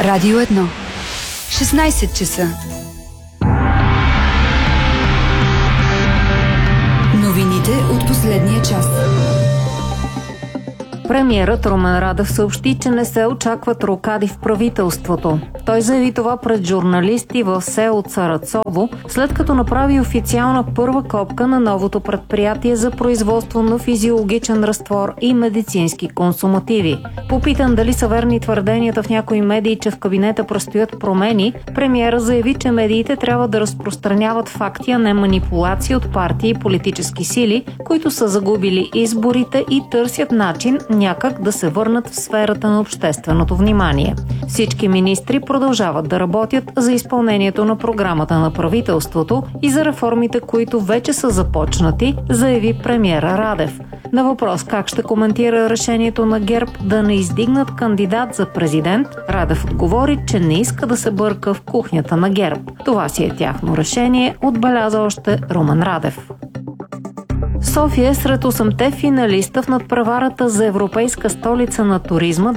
Радио 1. 16 часа. Новините от последния час. Премиерът Румен Радев съобщи, че не се очакват рокади в правителството. Той заяви това пред журналисти в село Царацово, след като направи официална първа копка на новото предприятие за производство на физиологичен разтвор и медицински консумативи. Попитан дали са верни твърденията в някои медии, че в кабинета предстоят промени, премиерът заяви, че медиите трябва да разпространяват факти, а не манипулации от партии и политически сили, които са загубили изборите и търсят начин някак да се върнат в сферата на общественото внимание. Всички министри продължават да работят за изпълнението на програмата на правителството и за реформите, които вече са започнати, заяви премиера Радев. На въпрос как ще коментира решението на ГЕРБ да не издигнат кандидат за президент, Радев отговори, че не иска да се бърка в кухнята на ГЕРБ. Това си е тяхно решение, отбеляза още Румен Радев. София е сред 8-те финалиста в надпреварата за Европейска столица на туризма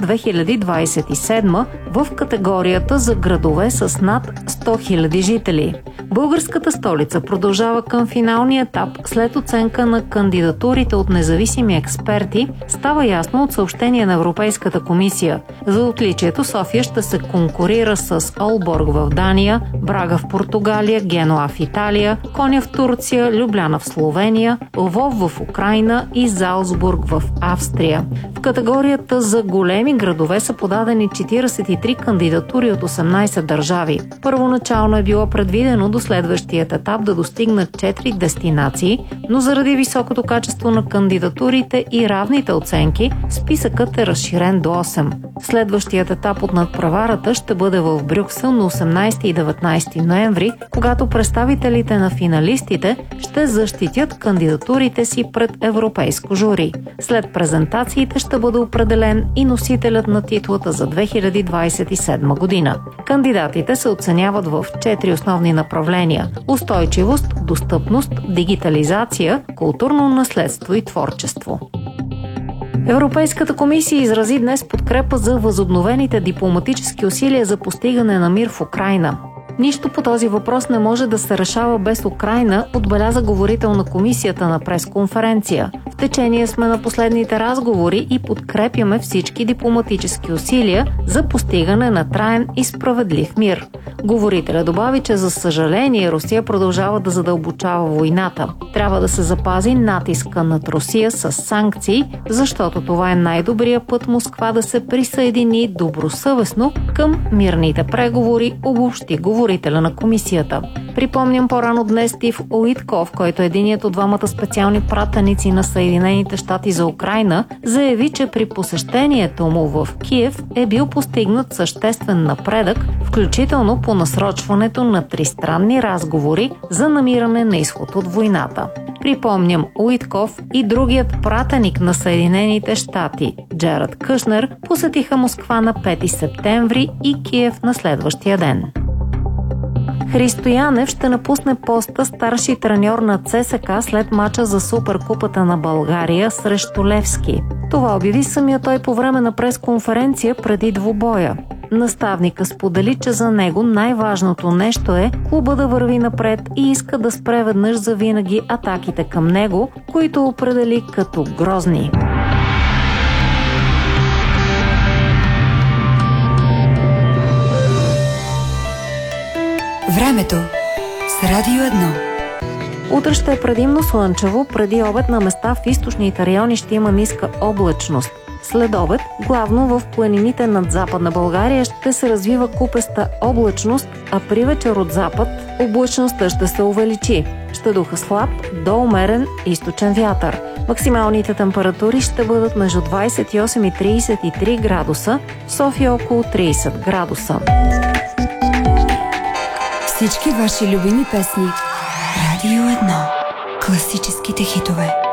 2027 в категорията за градове с над 100 000 жители. Българската столица продължава към финалния етап след оценка на кандидатурите от независими експерти, става ясно от съобщение на Европейската комисия. За отличието София ще се конкурира с Олборг в Дания, Брага в Португалия, Генуа в Италия, Коня в Турция, Любляна в Словения, Лвов в Украйна и Залцбург в Австрия. В категорията за големи градове са подадени 43 кандидатури от 18 държави. Първоначално е било предвидено до следващият етап да достигнат 4 дестинации, но заради високото качество на кандидатурите и равните оценки, списъкът е разширен до 8. Следващият етап от надпреварата ще бъде в Брюксел на 18 и 19 ноември, когато представителите на финалистите ще защитят кандидатурите си пред европейско жури. След презентациите ще бъде определен и носителят на титлата за 2027 година. Кандидатите се оценяват в 4 основни направления – устойчивост, достъпност, дигитализация, културно наследство и творчество. Европейската комисия изрази днес подкрепа за възобновените дипломатически усилия за постигане на мир в Украйна. Нищо по този въпрос не може да се решава без Украйна, отбеляза говорител на комисията на пресконференция. В течение сме на последните разговори и подкрепяме всички дипломатически усилия за постигане на траен и справедлив мир. Говорителя добави, че за съжаление Русия продължава да задълбочава войната. Трябва да се запази натиска над Русия с санкции, защото това е най-добрият път Москва да се присъедини добросъвестно към мирните преговори, обобщи говорителя на комисията. Припомням по-рано днес Стив Уитков, който е единият от двамата специални пратеници на Съединените щати за Украйна, заяви, че при посещението му в Киев е бил постигнат съществен напредък, включително по насрочването на тристранни разговори за намиране на изход от войната. Припомням, Уитков и другият пратеник на Съединените щати, Джерард Кушнер, посетиха Москва на 5 септември и Киев на следващия ден. Христо Янев ще напусне поста старши треньор на ЦСКА след мача за Суперкупата на България срещу Левски. Това обяви самия той по време на пресконференция преди двубоя. Наставника сподели, че за него най-важното нещо е клуба да върви напред и иска да спре веднъж завинаги атаките към него, които определи като грозни. Времето с Радио 1. Утре ще е предимно слънчево, преди обед на места в източните райони ще има ниска облачност. След обед, главно в планините над Западна България ще се развива купеста облачност, а при вечер от запад облачността ще се увеличи. Ще духа слаб до умерен източен вятър. Максималните температури ще бъдат между 28 и 33 градуса, в София около 30 градуса. Всички ваши любими песни. Радио 1. Класическите хитове.